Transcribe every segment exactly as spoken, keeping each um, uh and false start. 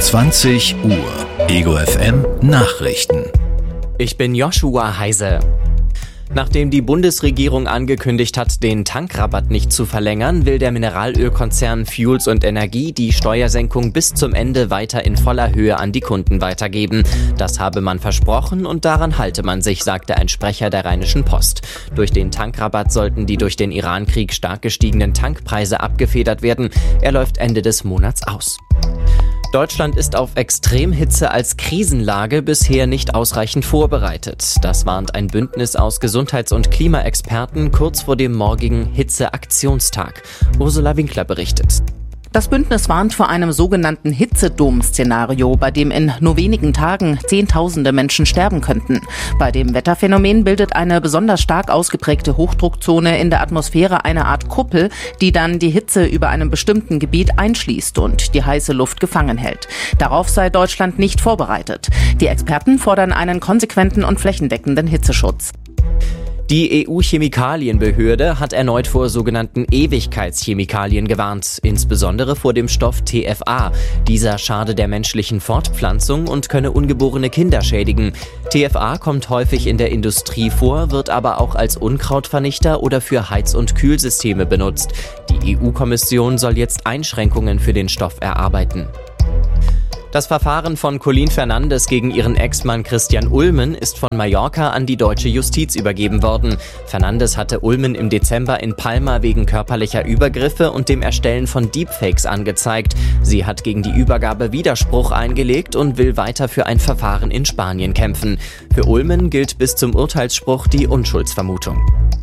zwanzig Uhr. Ego F M Nachrichten. Ich bin Joshua Heise. Nachdem die Bundesregierung angekündigt hat, den Tankrabatt nicht zu verlängern, will der Mineralölkonzern Fuels und Energie die Steuersenkung bis zum Ende weiter in voller Höhe an die Kunden weitergeben. Das habe man versprochen und daran halte man sich, sagte ein Sprecher der Rheinischen Post. Durch den Tankrabatt sollten die durch den Irankrieg stark gestiegenen Tankpreise abgefedert werden. Er läuft Ende des Monats aus. Deutschland ist auf Extremhitze als Krisenlage bisher nicht ausreichend vorbereitet. Das warnt ein Bündnis aus Gesundheits- und Klimaexperten kurz vor dem morgigen Hitzeaktionstag. Ursula Winkler berichtet. Das Bündnis warnt vor einem sogenannten Hitzedom-Szenario, bei dem in nur wenigen Tagen Zehntausende Menschen sterben könnten. Bei dem Wetterphänomen bildet eine besonders stark ausgeprägte Hochdruckzone in der Atmosphäre eine Art Kuppel, die dann die Hitze über einem bestimmten Gebiet einschließt und die heiße Luft gefangen hält. Darauf sei Deutschland nicht vorbereitet. Die Experten fordern einen konsequenten und flächendeckenden Hitzeschutz. Die E U-Chemikalienbehörde hat erneut vor sogenannten Ewigkeitschemikalien gewarnt, insbesondere vor dem Stoff T F A. Dieser schade der menschlichen Fortpflanzung und könne ungeborene Kinder schädigen. T F A kommt häufig in der Industrie vor, wird aber auch als Unkrautvernichter oder für Heiz- und Kühlsysteme benutzt. Die E U-Kommission soll jetzt Einschränkungen für den Stoff erarbeiten. Das Verfahren von Colleen Fernandes gegen ihren Ex-Mann Christian Ulmen ist von Mallorca an die deutsche Justiz übergeben worden. Fernandes hatte Ulmen im Dezember in Palma wegen körperlicher Übergriffe und dem Erstellen von Deepfakes angezeigt. Sie hat gegen die Übergabe Widerspruch eingelegt und will weiter für ein Verfahren in Spanien kämpfen. Für Ulmen gilt bis zum Urteilsspruch die Unschuldsvermutung.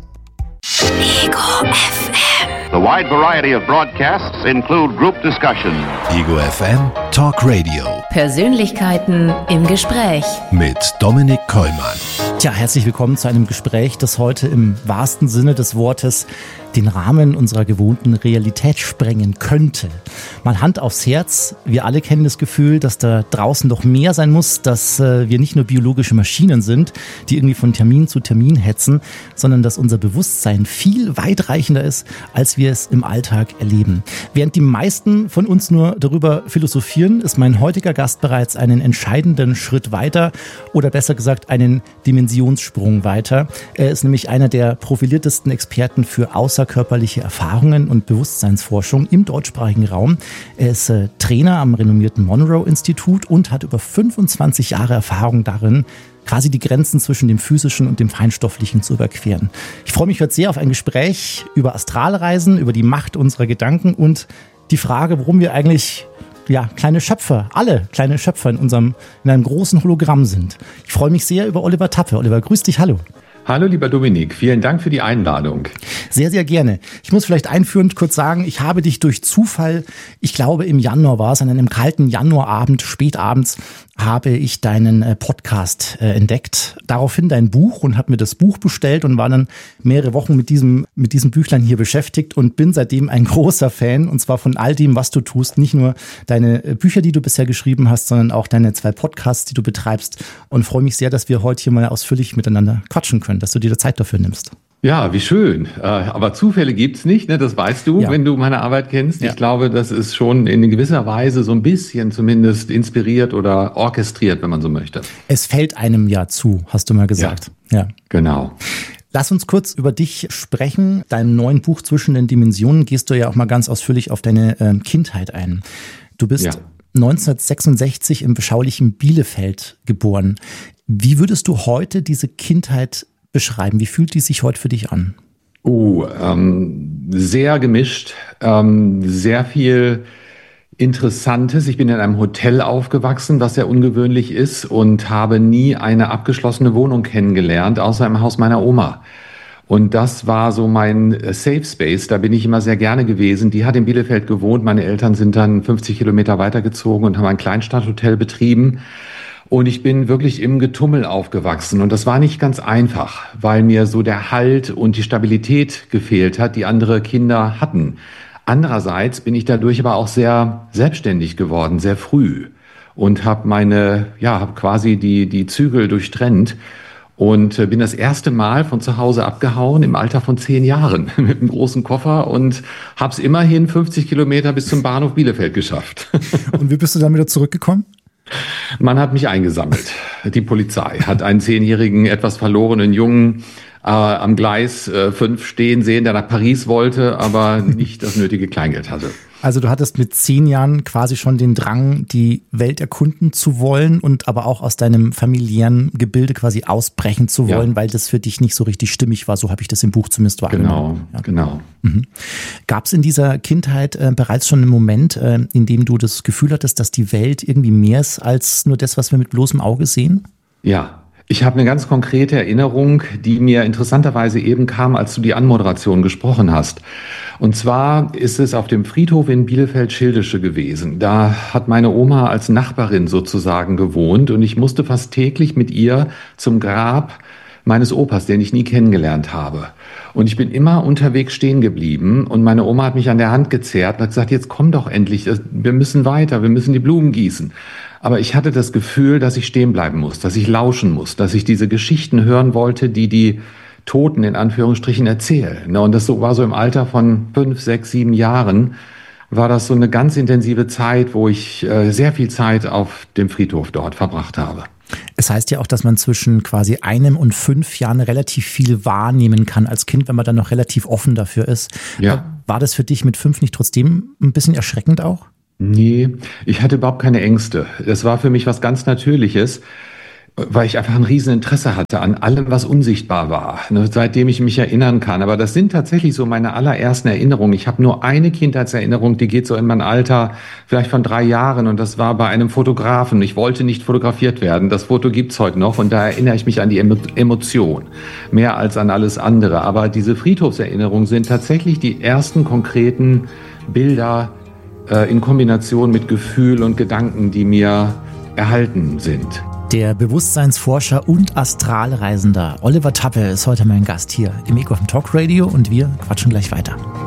Ego F M. The wide variety of broadcasts include group discussion. Ego F M Talk Radio. Persönlichkeiten im Gespräch. Mit Dominik Kollmann. Tja, herzlich willkommen zu einem Gespräch, das heute im wahrsten Sinne des Wortes den Rahmen unserer gewohnten Realität sprengen könnte. Mal Hand aufs Herz, wir alle kennen das Gefühl, dass da draußen doch mehr sein muss, dass äh, wir nicht nur biologische Maschinen sind, die irgendwie von Termin zu Termin hetzen, sondern dass unser Bewusstsein viel weitreichender ist, als wir es im Alltag erleben. Während die meisten von uns nur darüber philosophieren, ist mein heutiger Gast bereits einen entscheidenden Schritt weiter oder besser gesagt einen Dimensionssprung weiter. Er ist nämlich einer der profiliertesten Experten für außerkörperliche Erfahrungen und Bewusstseinsforschung im deutschsprachigen Raum. Er ist äh, Trainer am renommierten Monroe-Institut und hat über fünfundzwanzig Jahre Erfahrung darin, quasi die Grenzen zwischen dem Physischen und dem Feinstofflichen zu überqueren. Ich freue mich heute sehr auf ein Gespräch über Astralreisen, über die Macht unserer Gedanken und die Frage, warum wir eigentlich ja, kleine Schöpfer, alle kleine Schöpfer in unserem, in einem großen Hologramm sind. Ich freue mich sehr über Oliver Tappe. Oliver, grüß dich, hallo. Hallo lieber Dominik, vielen Dank für die Einladung. Sehr, sehr gerne. Ich muss vielleicht einführend kurz sagen, ich habe dich durch Zufall, ich glaube im Januar war es, an einem kalten Januarabend, spätabends, habe ich deinen Podcast äh, entdeckt. Daraufhin dein Buch und habe mir das Buch bestellt und war dann mehrere Wochen mit diesem, mit diesem Büchlein hier beschäftigt und bin seitdem ein großer Fan, und zwar von all dem, was du tust. Nicht nur deine Bücher, die du bisher geschrieben hast, sondern auch deine zwei Podcasts, die du betreibst, und freue mich sehr, dass wir heute hier mal ausführlich miteinander quatschen können, dass du dir Zeit dafür nimmst. Ja, wie schön. Aber Zufälle gibt's nicht, ne? Das weißt du, ja, wenn du meine Arbeit kennst. Ja. Ich glaube, das ist schon in gewisser Weise so ein bisschen zumindest inspiriert oder orchestriert, wenn man so möchte. Es fällt einem ja zu, hast du mal gesagt. Ja, ja. Genau. Lass uns kurz über dich sprechen. Deinem neuen Buch Zwischen den Dimensionen gehst du ja auch mal ganz ausführlich auf deine äh, Kindheit ein. Du bist ja neunzehnhundertsechsundsechzig im beschaulichen Bielefeld geboren. Wie würdest du heute diese Kindheit beschreiben? Wie fühlt die sich heute für dich an? Oh, ähm, sehr gemischt, ähm, sehr viel Interessantes. Ich bin in einem Hotel aufgewachsen, was sehr ungewöhnlich ist, und habe nie eine abgeschlossene Wohnung kennengelernt, außer im Haus meiner Oma. Und das war so mein Safe Space, da bin ich immer sehr gerne gewesen. Die hat in Bielefeld gewohnt, meine Eltern sind dann fünfzig Kilometer weitergezogen und haben ein Kleinstadthotel betrieben. Und ich bin wirklich im Getummel aufgewachsen. Und das war nicht ganz einfach, weil mir so der Halt und die Stabilität gefehlt hat, die andere Kinder hatten. Andererseits bin ich dadurch aber auch sehr selbstständig geworden, sehr früh. Und habe meine, ja, habe quasi die, die Zügel durchtrennt Und bin das erste Mal von zu Hause abgehauen im Alter von zehn Jahren mit einem großen Koffer und habe es immerhin fünfzig Kilometer bis zum Bahnhof Bielefeld geschafft. Und wie bist du dann wieder zurückgekommen? Man hat mich eingesammelt. Die Polizei hat einen zehnjährigen, etwas verlorenen Jungen äh, am Gleis äh, fünf stehen sehen, der nach Paris wollte, aber nicht das nötige Kleingeld hatte. Also du hattest mit zehn Jahren quasi schon den Drang, die Welt erkunden zu wollen und aber auch aus deinem familiären Gebilde quasi ausbrechen zu wollen, ja. weil das für dich nicht so richtig stimmig war. So habe ich das im Buch zumindest wahrgenommen. Genau, ja. genau. Mhm. Gab es in dieser Kindheit äh, bereits schon einen Moment, äh, in dem du das Gefühl hattest, dass die Welt irgendwie mehr ist als nur das, was wir mit bloßem Auge sehen? Ja. Ich habe eine ganz konkrete Erinnerung, die mir interessanterweise eben kam, als du die Anmoderation gesprochen hast. Und zwar ist es auf dem Friedhof in Bielefeld-Schildische gewesen. Da hat meine Oma als Nachbarin sozusagen gewohnt und ich musste fast täglich mit ihr zum Grab meines Opas, den ich nie kennengelernt habe. Und ich bin immer unterwegs stehen geblieben und meine Oma hat mich an der Hand gezerrt und hat gesagt, jetzt komm doch endlich, wir müssen weiter, wir müssen die Blumen gießen. Aber ich hatte das Gefühl, dass ich stehen bleiben muss, dass ich lauschen muss, dass ich diese Geschichten hören wollte, die die Toten in Anführungsstrichen erzählen. Und das war so im Alter von fünf, sechs, sieben Jahren, war das so eine ganz intensive Zeit, wo ich sehr viel Zeit auf dem Friedhof dort verbracht habe. Es heißt ja auch, dass man zwischen quasi einem und fünf Jahren relativ viel wahrnehmen kann als Kind, wenn man dann noch relativ offen dafür ist. Ja. War das für dich mit fünf nicht trotzdem ein bisschen erschreckend auch? Nee, ich hatte überhaupt keine Ängste. Das war für mich was ganz Natürliches, weil ich einfach ein Rieseninteresse hatte an allem, was unsichtbar war, seitdem ich mich erinnern kann. Aber das sind tatsächlich so meine allerersten Erinnerungen. Ich habe nur eine Kindheitserinnerung, die geht so in mein Alter vielleicht von drei Jahren und das war bei einem Fotografen. Ich wollte nicht fotografiert werden. Das Foto gibt's heute noch und da erinnere ich mich an die Emotion, mehr als an alles andere. Aber diese Friedhofserinnerungen sind tatsächlich die ersten konkreten Bilder in Kombination mit Gefühl und Gedanken, die mir erhalten sind. Der Bewusstseinsforscher und Astralreisender Oliver Tappe ist heute mein Gast hier im Ego F M Talk Radio und wir quatschen gleich weiter.